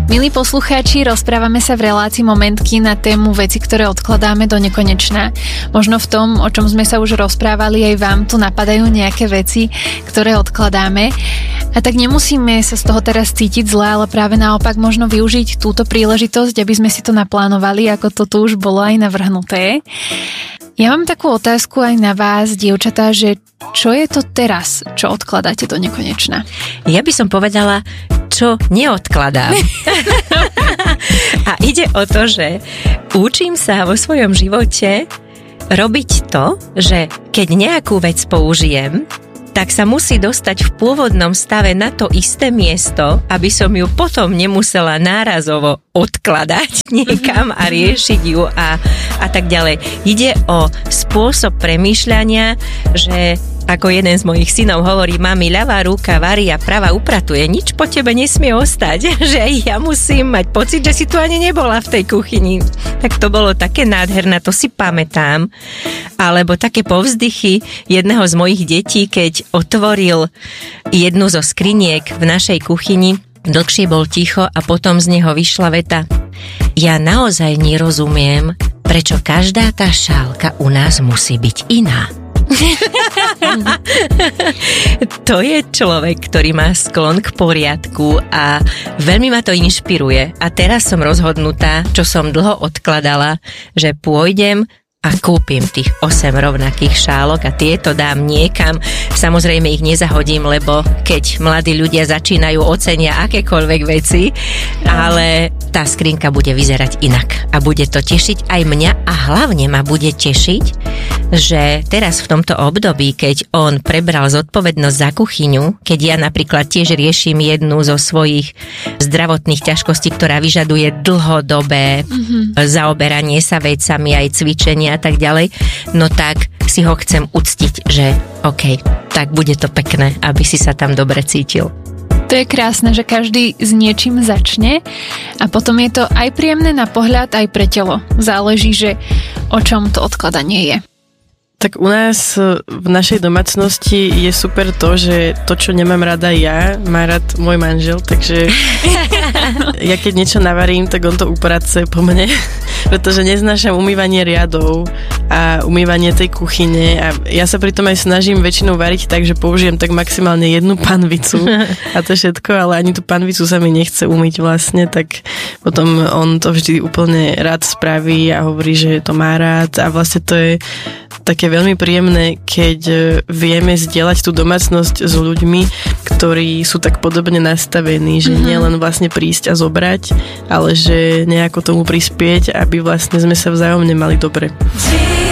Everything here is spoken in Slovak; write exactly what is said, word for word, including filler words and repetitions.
Milí poslucháči, rozprávame sa v relácii Momentky na tému veci, ktoré odkladáme do nekonečna. Možno v tom, o čom sme sa už rozprávali, aj vám tu napadajú nejaké veci, ktoré odkladáme. A tak nemusíme sa z toho teraz cítiť zle, ale práve naopak možno využiť túto príležitosť, aby sme si to naplánovali, ako to tu už bolo aj navrhnuté. Ja mám takú otázku aj na vás, dievčatá, že čo je to teraz, čo odkladáte do nekonečna? Ja by som povedala, čo neodkladám. A ide o to, že učím sa vo svojom živote robiť to, že keď nejakú vec použijem, tak sa musí dostať v pôvodnom stave na to isté miesto, aby som ju potom nemusela nárazovo odkladať niekam a riešiť ju a, a tak ďalej. Ide o spôsob premýšľania, že ako jeden z mojich synov hovorí, mami, ľavá ruka varí a pravá upratuje, nič po tebe nesmie ostať, že ja musím mať pocit, že si tu ani nebola v tej kuchyni. Tak to bolo také nádherné, to si pamätám. Alebo také povzdychy jedného z mojich detí, keď otvoril jednu zo skriniek v našej kuchyni, dlhšie bol ticho a potom z neho vyšla veta: ja naozaj nerozumiem, prečo každá tá šálka u nás musí byť iná. To je človek, ktorý má sklon k poriadku a veľmi ma to inšpiruje. A teraz som rozhodnutá, čo som dlho odkladala, že pôjdem a kúpim tých osem rovnakých šálok a tieto dám niekam. Samozrejme ich nezahodím, lebo keď mladí ľudia začínajú, ocenia akékoľvek veci, ale tá skrinka bude vyzerať inak a bude to tešiť aj mňa a hlavne ma bude tešiť, že teraz v tomto období, keď on prebral zodpovednosť za kuchyňu, keď ja napríklad tiež riešim jednu zo svojich zdravotných ťažkostí, ktorá vyžaduje dlhodobé mm-hmm. zaoberanie sa vecami, aj cvičenie a tak ďalej, no tak si ho chcem uctiť, že OK, tak bude to pekné, aby si sa tam dobre cítil. To je krásne, že každý s niečím začne a potom je to aj príjemné na pohľad, aj pre telo. Záleží, že o čom to odkladanie je. Tak u nás v našej domácnosti je super to, že to, čo nemám rada ja, má rád môj manžel, takže ja keď niečo navarím, tak on to upracuje po mne, pretože neznášam umývanie riadov a umývanie tej kuchyne a ja sa pritom aj snažím väčšinou variť tak, že použijem tak maximálne jednu panvicu a to všetko, ale ani tú panvicu sa mi nechce umyť vlastne, tak potom on to vždy úplne rád spraví a hovorí, že to má rád a vlastne to je také veľmi príjemné, keď vieme zdieľať tú domácnosť s ľuďmi, ktorí sú tak podobne nastavení, že mm-hmm. nie len vlastne prísť a zobrať, ale že nejako tomu prispieť, aby vlastne sme sa vzájomne mali dobre.